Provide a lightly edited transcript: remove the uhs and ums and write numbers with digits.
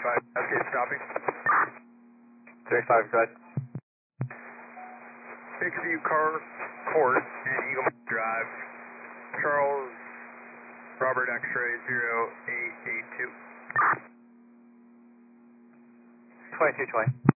Okay, stopping. 35, go ahead. Lakeview Car Court and Eagle Drive. Charles Robert X-ray 0882. 2220.